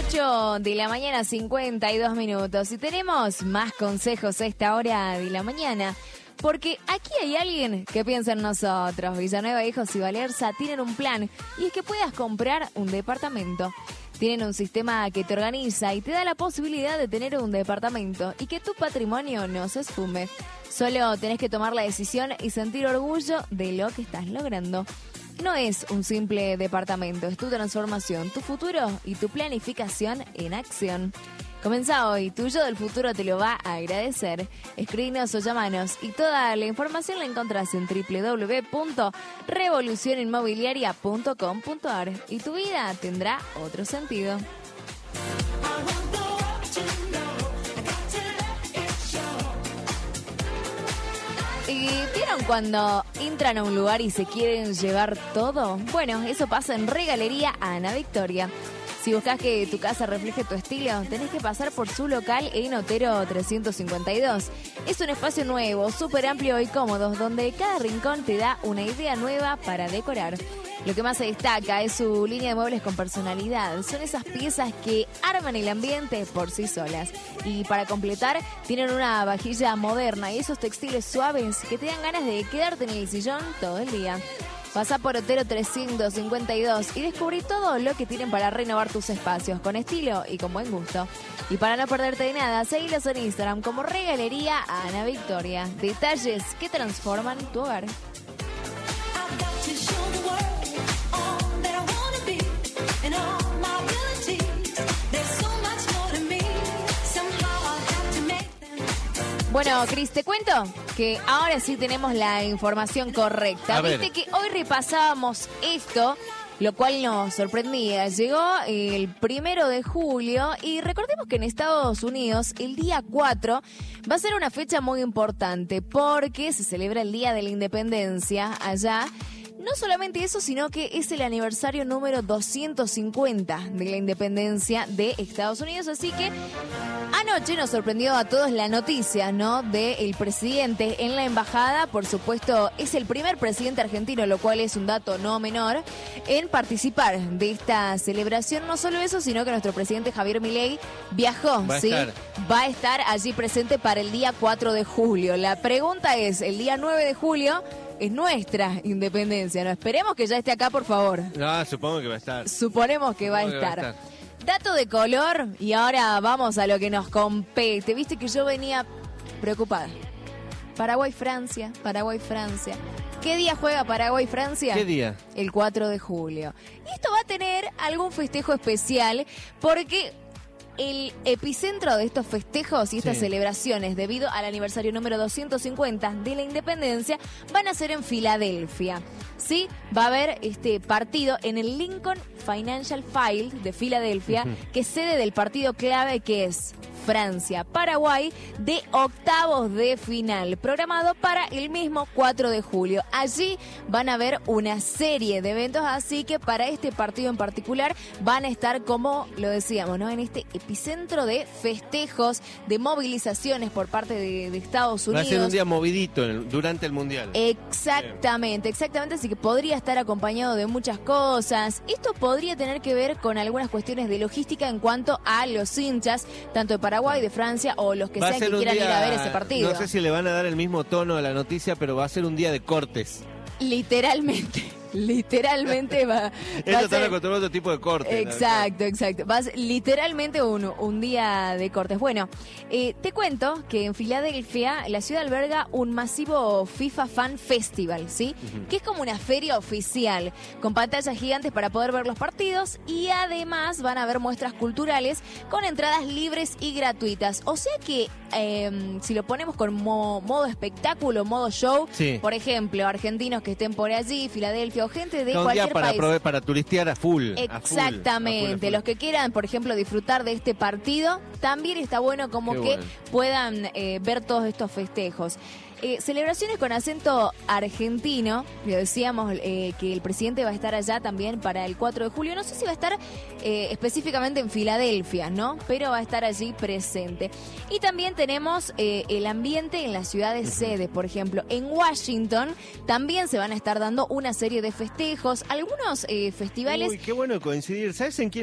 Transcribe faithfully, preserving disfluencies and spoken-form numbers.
ocho de la mañana, cincuenta y dos minutos. Y tenemos más consejos a esta hora de la mañana. Porque aquí hay alguien que piensa en nosotros. Villanueva, Hijos y Valerza tienen un plan. Y es que puedas comprar un departamento. Tienen un sistema que te organiza y te da la posibilidad de tener un departamento y que tu patrimonio no se esfume. Solo tenés que tomar la decisión y sentir orgullo de lo que estás logrando. No es un simple departamento, es tu transformación, tu futuro y tu planificación en acción. Comenzá hoy, tu yo del futuro te lo va a agradecer. Escribinos o llamanos y toda la información la encontrás en doble u doble u doble u punto revolución inmobiliaria punto com punto a r y tu vida tendrá otro sentido. ¿Y vieron cuando entran a un lugar y se quieren llevar todo? Bueno, eso pasa en Regalería Ana Victoria. Si buscas que tu casa refleje tu estilo, tenés que pasar por su local en Otero trescientos cincuenta y dos. Es un espacio nuevo, súper amplio y cómodo, donde cada rincón te da una idea nueva para decorar. Lo que más se destaca es su línea de muebles con personalidad. Son esas piezas que arman el ambiente por sí solas. Y para completar, tienen una vajilla moderna y esos textiles suaves que te dan ganas de quedarte en el sillón todo el día. Pasá por Otero trescientos cincuenta y dos y descubrí todo lo que tienen para renovar tus espacios con estilo y con buen gusto. Y para no perderte de nada, seguilos en Instagram como Regalería Ana Victoria. Detalles que transforman tu hogar. Bueno, Cris, te cuento que ahora sí tenemos la información correcta. A Viste ver. que hoy repasábamos esto, lo cual nos sorprendía. Llegó el primero de julio y recordemos que en Estados Unidos el día cuatro va a ser una fecha muy importante porque se celebra el Día de la Independencia allá. No solamente eso, sino que es el aniversario número doscientos cincuenta de la independencia de Estados Unidos. Así que anoche nos sorprendió a todos la noticia, ¿no? Del presidente en la embajada. Por supuesto, es el primer presidente argentino, lo cual es un dato no menor, en participar de esta celebración. No solo eso, sino que nuestro presidente Javier Milei viajó, Va a ¿sí? estar. Va a estar allí presente para el día cuatro de julio. La pregunta es, el día nueve de julio... es nuestra independencia, ¿no? Esperemos que ya esté acá, por favor. No, supongo que va a estar. Suponemos que, va a, Supongo que va a estar. estar. Dato de color, y ahora vamos a lo que nos compete. Viste que yo venía preocupada. Paraguay-Francia, Paraguay-Francia. ¿Qué día juega Paraguay-Francia? ¿Qué día? El cuatro de julio. Y esto va a tener algún festejo especial porque... el epicentro de estos festejos y estas Sí. celebraciones debido al aniversario número doscientos cincuenta de la independencia van a ser en Filadelfia. Sí, va a haber este partido en el Lincoln Financial Field de Filadelfia, Uh-huh. que es sede del partido clave que es Francia-Paraguay de octavos de final, programado para el mismo cuatro de julio. Allí van a haber una serie de eventos, así que para este partido en particular van a estar, como lo decíamos, ¿no? En este epicentro de festejos, de movilizaciones por parte de, de Estados Va Unidos. a ser un día movidito en el- durante el Mundial. Exactamente, exactamente, así que podría estar acompañado de muchas cosas. Esto podría tener que ver con algunas cuestiones de logística en cuanto a los hinchas, tanto de Paraguay, de Francia o los que Va a sean que ser un quieran ir día- a ver ese partido. No sé si le van a dar el mismo tono a la noticia, pero va a ser un día de cortes. Literalmente, literalmente va, va Ellos a están ser... acostumbrados a otro tipo de cortes. Exacto, exacto. Va a ser literalmente un, un día de cortes. Bueno, eh, te cuento que en Filadelfia la ciudad alberga un masivo FIFA Fan Festival, ¿sí? Ujú. Que es como una feria oficial con pantallas gigantes para poder ver los partidos y además van a haber muestras culturales con entradas libres y gratuitas. O sea que eh, si lo ponemos con mo- modo espectáculo, modo show, Sí. por ejemplo, argentinos que estén por allí, Filadelfia o gente de Un día cualquier para, país. prove- para turistear a full. a full, a full, a Exactamente, full. los que quieran, por ejemplo, disfrutar de este partido, también está bueno como Qué que bueno. puedan eh, ver todos estos festejos. Eh, celebraciones con acento argentino, le decíamos eh, que el presidente va a estar allá también para el cuatro de julio, no sé si va a estar eh, específicamente en Filadelfia, ¿no? Pero va a estar allí presente. Y también tenemos eh, el ambiente en las ciudades sedes, por ejemplo, en Washington también se van a estar dando una serie de festejos, algunos eh, festivales. Uy, qué bueno coincidir. ¿Sabes en quién